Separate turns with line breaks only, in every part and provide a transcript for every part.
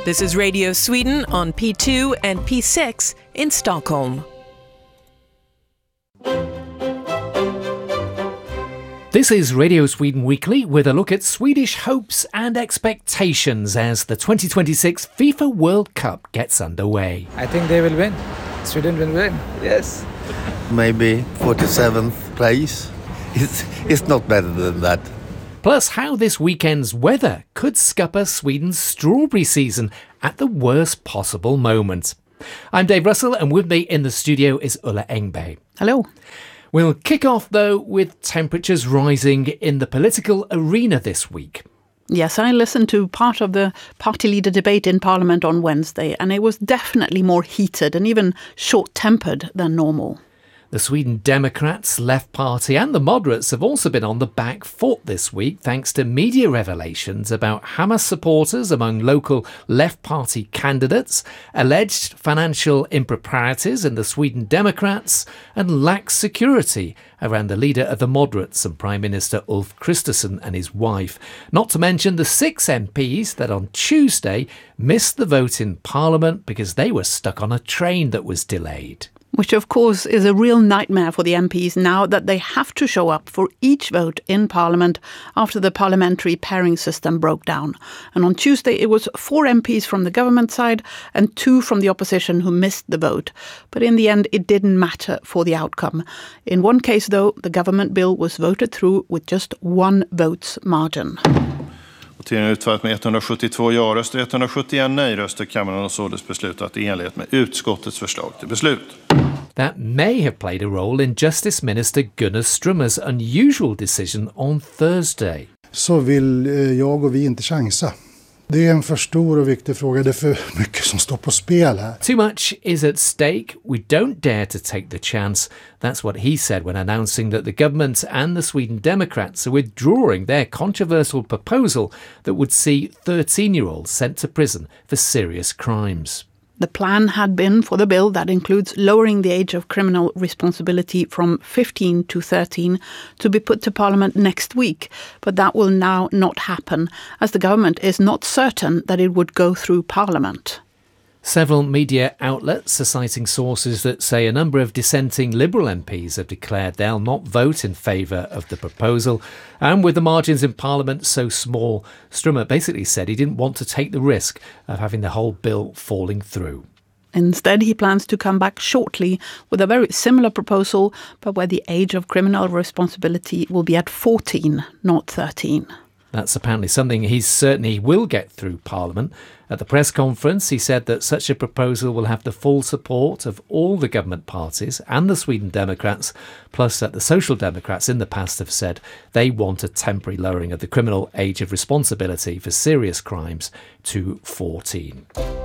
This is Radio Sweden on P2 and P6 in Stockholm.
This is Radio Sweden Weekly with a look at Swedish hopes and expectations as the 2026 FIFA World Cup gets underway.
I think they will win. Sweden will win, yes.
Maybe 47th place. It's not better than that.
Plus how this weekend's weather could scupper Sweden's strawberry season at the worst possible moment. I'm Dave Russell and with me in the studio is Ulla Engberg.
Hello.
We'll kick off, though, with temperatures rising in the political arena this week.
Yes, I listened to part of the party leader debate in Parliament on Wednesday, and it was definitely more heated and even short-tempered than normal.
The Sweden Democrats, Left Party and the moderates have also been on the back foot this week thanks to media revelations about Hamas supporters among local Left Party candidates, alleged financial improprieties in the Sweden Democrats and lax security around the leader of the moderates and Prime Minister Ulf Kristersson and his wife. Not to mention the 6 MPs that on Tuesday missed the vote in Parliament because they were stuck on a train that was delayed.
Which, of course, is a real nightmare for the MPs now that they have to show up for each vote in Parliament after the parliamentary pairing system broke down. And on Tuesday, it was 4 MPs from the government side and 2 from the opposition who missed the vote. But in the end, it didn't matter for the outcome. In one case, though, the government bill was voted through with just 1 vote's margin.
Voteringen utfallet med 172 ja-röster och 171 nej-röster. Kammaren har således beslutat i enlighet med utskottets förslag till beslut.
That may have played a role in Justice Minister Gunnar Strömmer's unusual decision on Thursday.
Så vill jag och vi inte chansa. Det är en för stor och viktig fråga. Det är för mycket som står på spel här.
Too much is at stake. We don't dare to take the chance. That's what he said when announcing that the government and the Sweden Democrats are withdrawing their controversial proposal that would see 13-year-olds sent to prison for serious crimes.
The plan had been for the bill that includes lowering the age of criminal responsibility from 15 to 13 to be put to Parliament next week, but that will now not happen as the government is not certain that it would go through Parliament.
Several media outlets are citing sources that say a number of dissenting Liberal MPs have declared they'll not vote in favour of the proposal. And with the margins in Parliament so small, Strömmer basically said he didn't want to take the risk of having the whole bill falling through.
Instead, he plans to come back shortly with a very similar proposal, but where the age of criminal responsibility will be at 14, not 13.
That's apparently something he's certain he will get through Parliament. At the press conference, he said that such a proposal will have the full support of all the government parties and the Sweden Democrats, plus that the Social Democrats in the past have said they want a temporary lowering of the criminal age of responsibility for serious crimes to 14.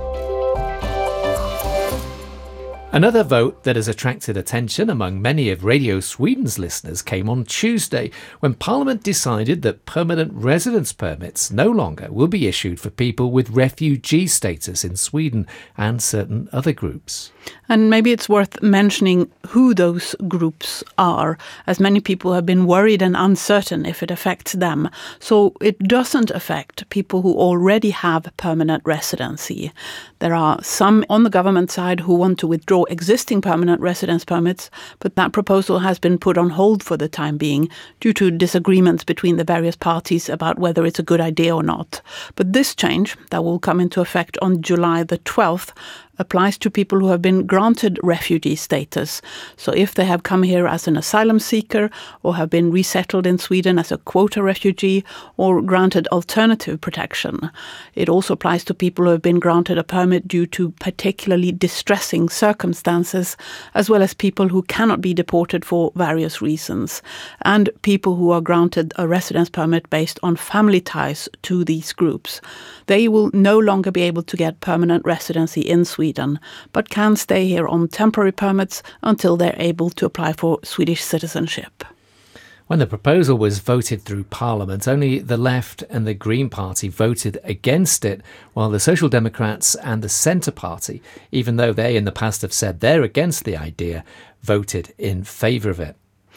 Another vote that has attracted attention among many of Radio Sweden's listeners came on Tuesday when Parliament decided that permanent residence permits no longer will be issued for people with refugee status in Sweden and certain other groups.
And maybe it's worth mentioning who those groups are, as many people have been worried and uncertain if it affects them. So it doesn't affect people who already have permanent residency. There are some on the government side who want to withdraw existing permanent residence permits, but that proposal has been put on hold for the time being due to disagreements between the various parties about whether it's a good idea or not. But this change, that will come into effect on July the 12th, applies to people who have been granted refugee status. So if they have come here as an asylum seeker or have been resettled in Sweden as a quota refugee or granted alternative protection. It also applies to people who have been granted a permit due to particularly distressing circumstances, as well as people who cannot be deported for various reasons, and people who are granted a residence permit based on family ties to these groups. They will no longer be able to get permanent residency in Sweden, but can stay here on temporary permits until they're able to apply for Swedish citizenship.
When the proposal was voted through Parliament, only the Left and the Green Party voted against it, while the Social Democrats and the Centre Party, even though they in the past have said they're against the idea, voted in favour of it.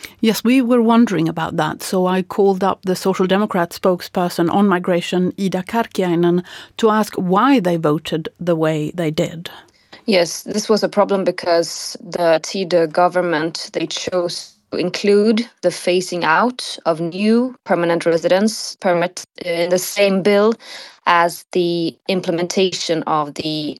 Yes, we were wondering about that, so I called up the Social Democrat spokesperson on migration, Ida Karkiainen, to ask why they voted the way they did.
Yes, this was a problem because the Tidö government, they chose to include the phasing out of new permanent residence permit in the same bill as the implementation of the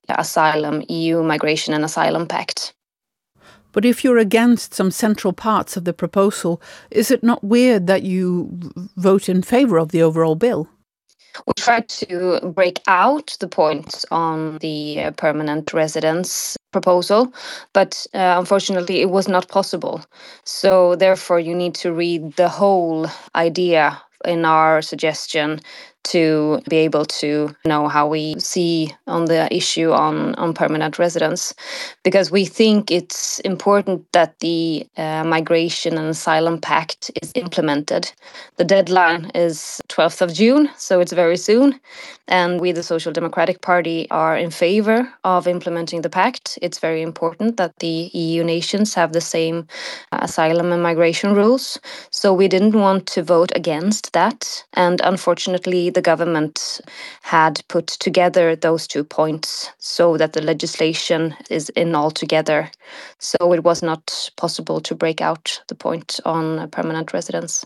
EU Migration and Asylum Pact.
But if you're against some central parts of the proposal, is it not weird that you vote in favour of the overall bill?
We tried to break out the points on the permanent residence proposal, but unfortunately it was not possible. So therefore you need to read the whole idea in our suggestion to be able to know how we see on the issue on permanent residence, because we think it's important that the Migration and Asylum Pact is implemented. The deadline is 12th of June, so it's very soon. And we, the Social Democratic Party, are in favor of implementing the pact. It's very important that the EU nations have the same asylum and migration rules. So we didn't want to vote against that. And unfortunately, the government had put together those 2 points so that the legislation is in all together. So it was not possible to break out the point on permanent residence.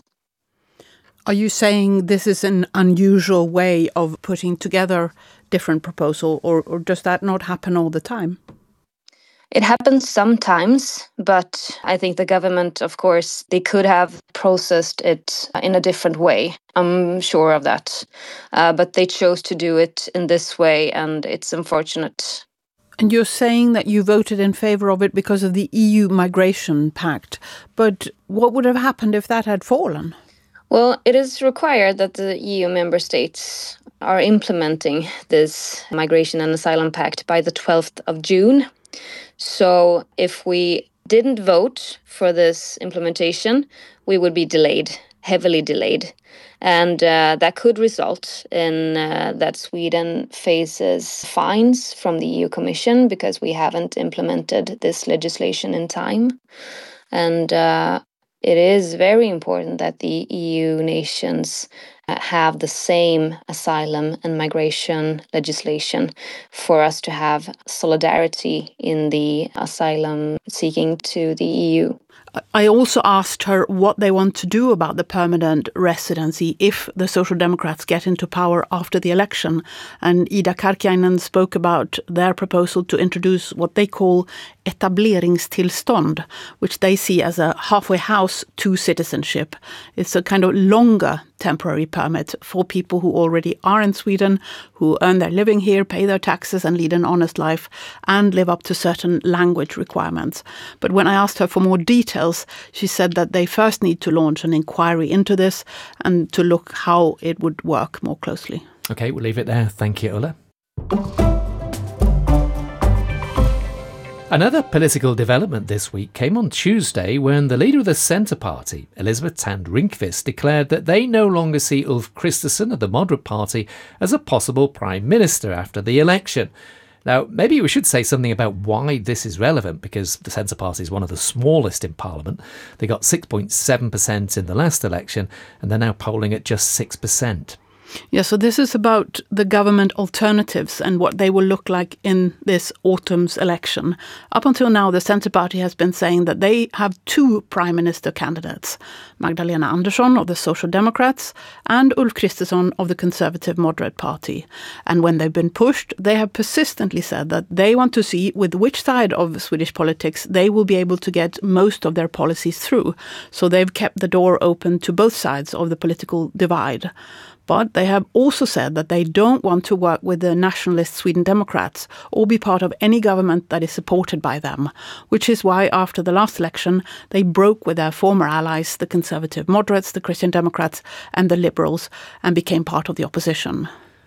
Are you saying this is an unusual way of putting together different proposals, or does that not happen all the time?
It happens sometimes, but I think the government, of course, they could have processed it in a different way. I'm sure of that. But they chose to do it in this way, and it's unfortunate.
And you're saying that you voted in favour of it because of the EU Migration Pact. But what would have happened if that had fallen?
Well, it is required that the EU member states are implementing this Migration and Asylum Pact by the 12th of June. So if we didn't vote for this implementation, we would be delayed, heavily delayed. And that could result in that Sweden faces fines from the EU Commission because we haven't implemented this legislation in time. And it is very important that the EU nations have the same asylum and migration legislation for us to have solidarity in the asylum seeking to the EU.
I also asked her what they want to do about the permanent residency if the Social Democrats get into power after the election. And Ida Karkiainen spoke about their proposal to introduce what they call etableringstillstånd, which they see as a halfway house to citizenship. It's a kind of longer temporary permit for people who already are in Sweden, who earn their living here, pay their taxes and lead an honest life, and live up to certain language requirements. But when I asked her for more details, she said that they first need to launch an inquiry into this and to look how it would work more closely.
Okay, we'll leave it there. Thank you, Ulla. Another political development this week came on Tuesday when the leader of the Centre Party, Elisabeth Thand Ringqvist, declared that they no longer see Ulf Kristersson of the Moderate Party as a possible Prime Minister after the election. Now, maybe we should say something about why this is relevant, because the Centre Party is one of the smallest in Parliament. They got 6.7% in the last election, and they're now polling at just 6%.
Yeah, so this is about the government alternatives and what they will look like in this autumn's election. Up until now, the Centre Party has been saying that they have 2 Prime Minister candidates, Magdalena Andersson of the Social Democrats and Ulf Kristersson of the Conservative Moderate Party. And when they've been pushed, they have persistently said that they want to see with which side of Swedish politics they will be able to get most of their policies through. So they've kept the door open to both sides of the political divide. But they have also said that they don't want to work with the nationalist Sweden Democrats or be part of any government that is supported by them, which is why after the last election they broke with their former allies, the Conservative Moderates, the Christian Democrats and the Liberals, and became part of the opposition.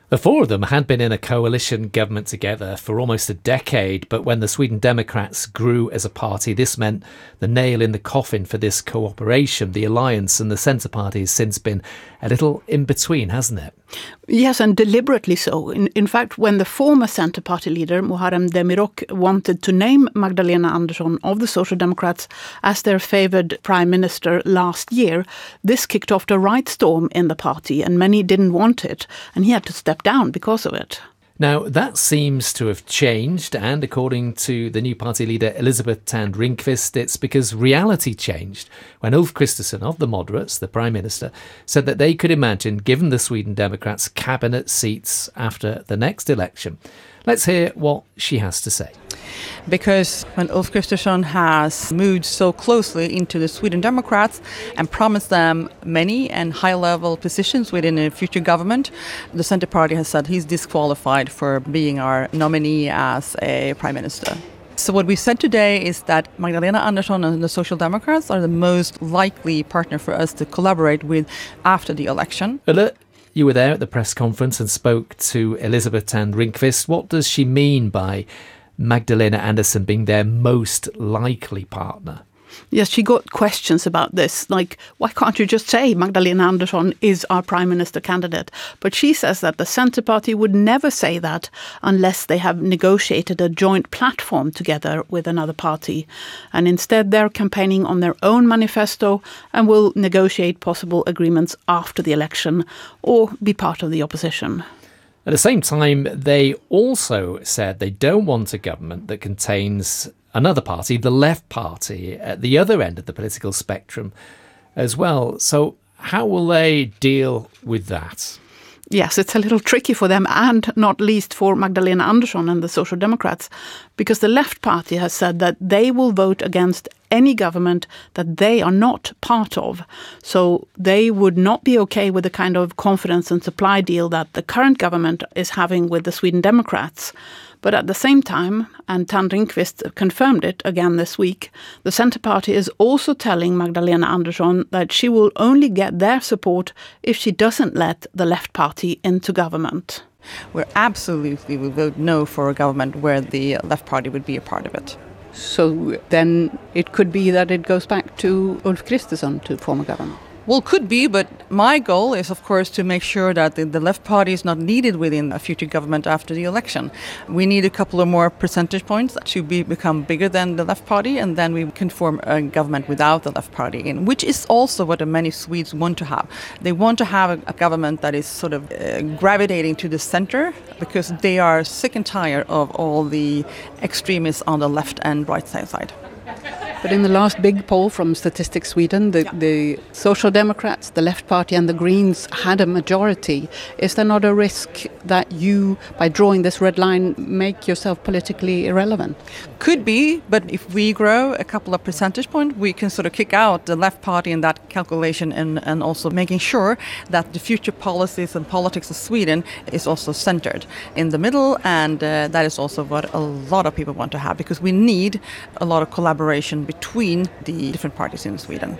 The four of them had been in a coalition government together for almost a decade, but when the Sweden Democrats grew as a party, this meant the nail in the coffin for this cooperation. The alliance and the Centre Party has since been a little in between, hasn't it?
Yes, and deliberately so. In fact, when the former Centre Party leader, Muharrem Demirok, wanted to name Magdalena Andersson of the Social Democrats as their favoured prime minister last year, this kicked off a right storm in the party, and many didn't want it, and he had to step down because of it.
Now, that seems to have changed, and according to the new party leader Elisabeth Thand Ringqvist, it's because reality changed when Ulf Kristersson of the Moderates, the Prime Minister, said that they could imagine giving the Sweden Democrats cabinet seats after the next election. Let's hear what she has to say.
Because when Ulf Kristersson has moved so closely into the Sweden Democrats and promised them many and high-level positions within a future government, the Centre Party has said he's disqualified for being our nominee as a prime minister. So what we said today is that Magdalena Andersson and the Social Democrats are the most likely partner for us to collaborate with after the election.
You were there at the press conference and spoke to Elisabeth Thand Ringqvist. What does she mean by Magdalena Andersson being their most likely partner?
Yes, she got questions about this, like, why can't you just say Magdalena Andersson is our prime minister candidate? But she says that the Centre Party would never say that unless they have negotiated a joint platform together with another party. And instead they're campaigning on their own manifesto and will negotiate possible agreements after the election or be part of the opposition.
At the same time, they also said they don't want a government that contains another party, the Left Party, at the other end of the political spectrum as well. So how will they deal with that?
Yes, it's a little tricky for them, and not least for Magdalena Andersson and the Social Democrats, because the Left Party has said that they will vote against any government that they are not part of. So they would not be okay with the kind of confidence and supply deal that the current government is having with the Sweden Democrats. But at the same time, and Thand Ringqvist confirmed it again this week, the Centre Party is also telling Magdalena Andersson that she will only get their support if she doesn't let the Left Party into government.
We absolutely will vote no for a government where the Left Party would be a part of it.
So then it could be that it goes back to Ulf Kristersson to form a government.
Well, could be, but my goal is, of course, to make sure that the Left Party is not needed within a future government after the election. We need a couple of more percentage points to become bigger than the Left Party, and then we can form a government without the Left Party in, which is also what many Swedes want to have. They want to have a government that is sort of gravitating to the center, because they are sick and tired of all the extremists on the left and right side.
But in the last big poll from Statistics Sweden, the Social Democrats, the Left Party and the Greens had a majority. Is there not a risk that you, by drawing this red line, make yourself politically irrelevant?
Could be, but if we grow a couple of percentage points, we can sort of kick out the Left Party in that calculation, and also making sure that the future policies and politics of Sweden is also centered in the middle, and that is also what a lot of people want to have, because we need a lot of collaboration between the different parties in Sweden.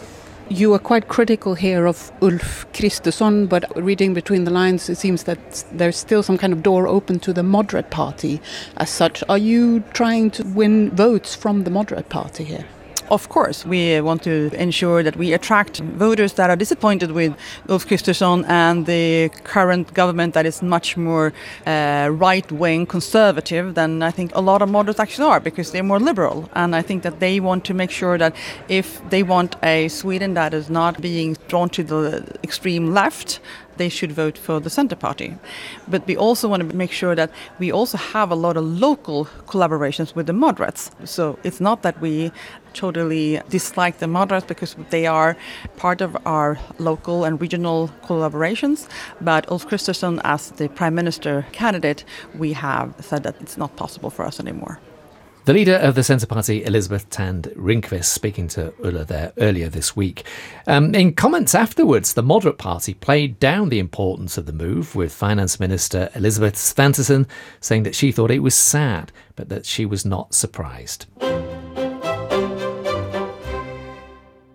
You are quite critical here of Ulf Kristersson, but reading between the lines, it seems that there's still some kind of door open to the moderate party as such. Are you trying to win votes from the moderate party here?
Of course, we want to ensure that we attract voters that are disappointed with Ulf Kristersson and the current government that is much more right-wing conservative than I think a lot of moderates actually are, because they're more liberal. And I think that they want to make sure that if they want a Sweden that is not being drawn to the extreme left, they should vote for the Centre Party. But we also want to make sure that we also have a lot of local collaborations with the moderates. So it's not that we totally dislike the moderates because they are part of our local and regional collaborations. But Ulf Kristersson, as the Prime Minister candidate, we have said that it's not possible for us anymore.
The leader of the Centre Party, Elisabeth Thand Ringqvist, speaking to Ulla there earlier this week. In comments afterwards, the Moderate Party played down the importance of the move, with Finance Minister Elisabeth Svantesson saying that she thought it was sad, but that she was not surprised.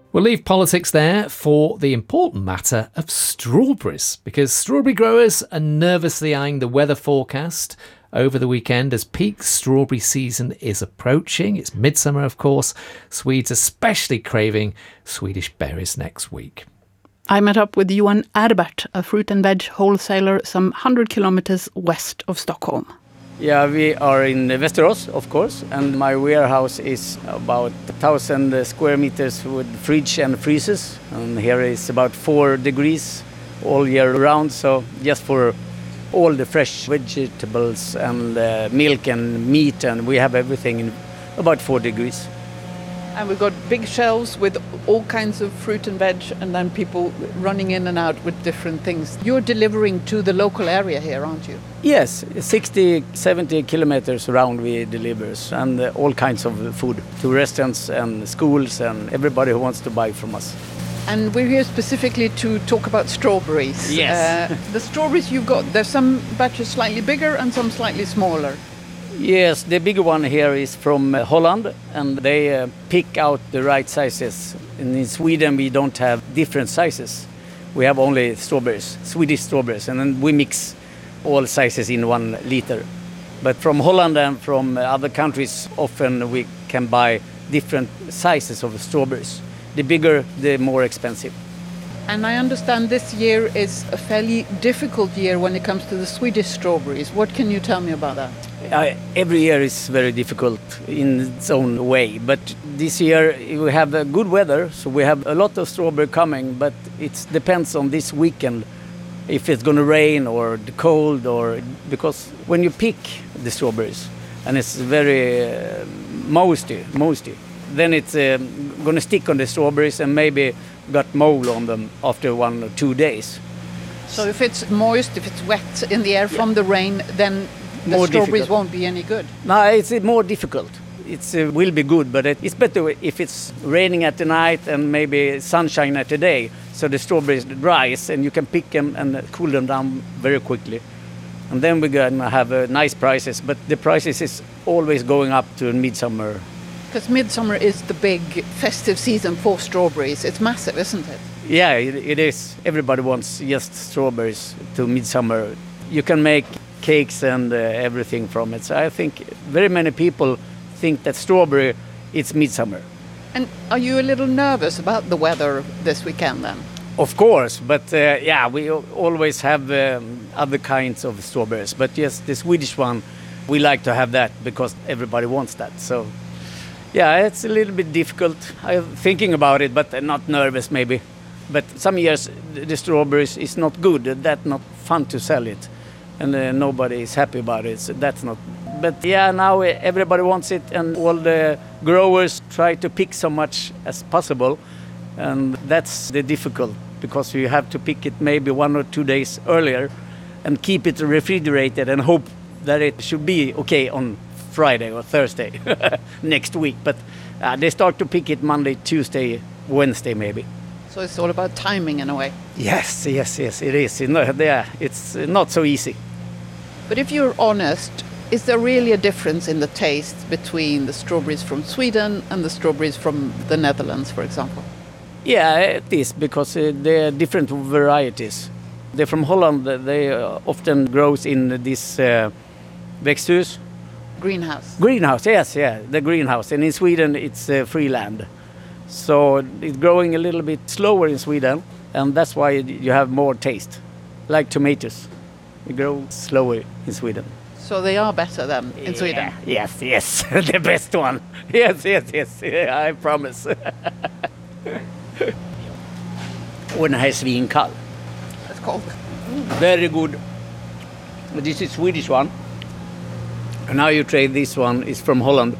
We'll leave politics there for the important matter of strawberries, because strawberry growers are nervously eyeing the weather forecast over the weekend as peak strawberry season is approaching. It's midsummer, of course. Swedes especially craving Swedish berries next week.
I met up with Johan Erbert, a fruit and veg wholesaler some 100 kilometers west of Stockholm.
Yeah, we are in Västerås, of course, and my warehouse is about 1,000 square meters with fridge and freezers. And here is about 4 degrees all year round, so just for all the fresh vegetables and milk and meat, and we have everything in about 4 degrees.
And we've got big shelves with all kinds of fruit and veg, and then people running in and out with different things. You're delivering to the local area here, aren't you?
Yes, 60, 70 kilometers around we deliver, and all kinds of food to restaurants and schools and everybody who wants to buy from us.
And we're here specifically to talk about strawberries.
Yes.
The strawberries you've got, there's some batches slightly bigger and some slightly smaller.
Yes, the bigger one here is from Holland, and they pick out the right sizes. And in Sweden we don't have different sizes. We have only strawberries, Swedish strawberries, and then we mix all sizes in 1 liter. But from Holland and from other countries, often we can buy different sizes of strawberries. The bigger, the more expensive.
And I understand this year is a fairly difficult year when it comes to the Swedish strawberries. What can you tell me about that?
Every year is very difficult in its own way, but this year we have good weather, so we have a lot of strawberry coming, but it depends on this weekend if it's going to rain or the cold, or because when you pick the strawberries and it's very moisty, then it's going to stick on the strawberries and maybe got mold on them after 1 or 2 days.
So if it's moist, if it's wet in the air from the rain, then the
more
strawberries
difficult.
won't be any good?
No, it's more difficult. It will be good, but it's better if it's raining at the night and maybe sunshine at the day, so the strawberries dries and you can pick them and cool them down very quickly. And then we're going to have nice prices, but the prices is always going up to midsummer.
Because midsummer is the big festive season for strawberries. It's massive, isn't it?
Yeah, it is. Everybody wants just strawberries to midsummer. You can make cakes and everything from it. So I think very many people think that strawberry, it's midsummer.
And are you a little nervous about the weather this weekend then?
Of course, but yeah, we always have other kinds of strawberries. But yes, the Swedish one, we like to have that because everybody wants that. So yeah, it's a little bit difficult. I'm thinking about it, but not nervous maybe. But some years the strawberries is not good. That's not fun to sell it, and nobody is happy about it. So that's not. But yeah, now everybody wants it, and all the growers try to pick so much as possible, and that's the difficult because you have to pick it maybe 1 or 2 days earlier, and keep it refrigerated and hope that it should be okay on Friday or Thursday next week. But they start to pick it Monday, Tuesday, Wednesday maybe.
So it's all about timing in a way.
Yes, it is. It's not so easy.
But if you're honest, is there really a difference in the taste between the strawberries from Sweden and the strawberries from the Netherlands, for example?
Yeah, it is, because they're different varieties. They're from Holland. They often grows in this växthus.
Greenhouse,
yes, yeah, the greenhouse. And in Sweden, it's free land. So it's growing a little bit slower in Sweden, and that's why you have more taste. Like tomatoes, they grow slower in Sweden.
So they are better than in Sweden?
Yes, the best one. Yes, I promise. Och den här är svinkall.
It's cold.
Very good. This is Swedish one. And now you try this one. It's from Holland.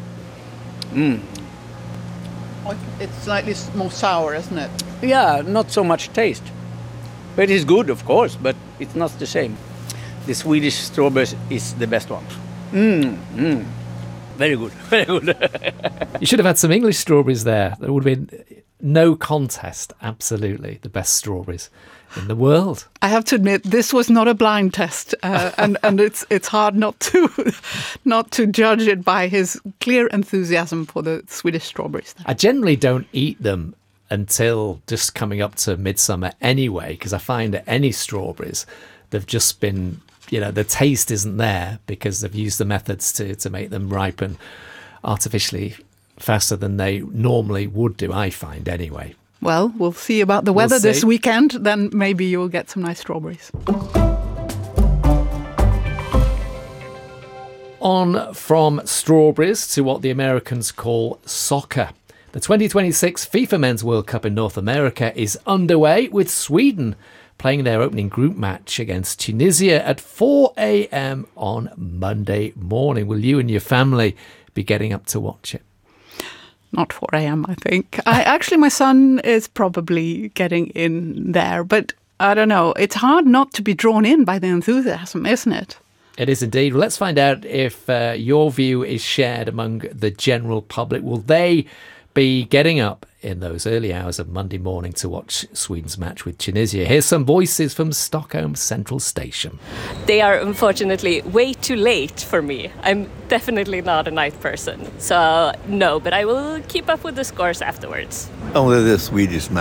It's slightly more sour, isn't it?
Yeah, not so much taste. But it's good, of course, but it's not the same. The Swedish strawberries is the best one. Very good.
You should have had some English strawberries there. There would have been no contest. Absolutely the best strawberries in the world.
I have to admit, this was not a blind test, and it's hard not to judge it by his clear enthusiasm for the Swedish strawberries.
I generally don't eat them until just coming up to midsummer anyway, because I find that any strawberries, they've just been, the taste isn't there because they've used the methods to make them ripen artificially faster than they normally would do, I find anyway.
Well, we'll see about the weather this weekend, then maybe you'll get some nice strawberries.
On from strawberries to what the Americans call soccer. The 2026 FIFA Men's World Cup in North America is underway, with Sweden playing their opening group match against Tunisia at 4 a.m. on Monday morning. Will you and your family be getting up to watch it?
Not 4 a.m, I think. My son is probably getting in there, but I don't know. It's hard not to be drawn in by the enthusiasm, isn't it?
It is indeed. Well, let's find out if your view is shared among the general public. Will they be getting up in those early hours of Monday morning to watch Sweden's match with Tunisia? Here's some voices from Stockholm Central Station.
They are unfortunately way too late for me. I'm definitely not a night person. So no, but I will keep up with the scores afterwards.
Only the Swedish match.